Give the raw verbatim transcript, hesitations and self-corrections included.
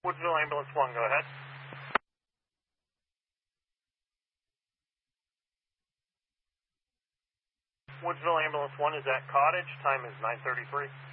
Woodsville Ambulance one, go ahead. Woodsville Ambulance one is at Cottage. Time is nine thirty-three.